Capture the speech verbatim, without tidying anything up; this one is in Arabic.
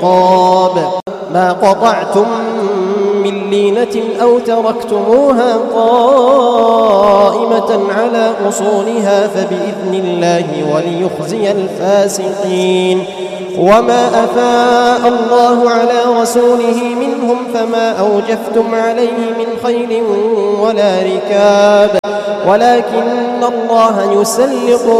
قاب ما قطعتم من لينة أو تركتموها قائمة على أصولها فبإذن الله وليخزي الفاسقين. وما أفاء الله على رسوله منهم فما أوجفتم عليه من خيل ولا ركاب ولكن الله يسلط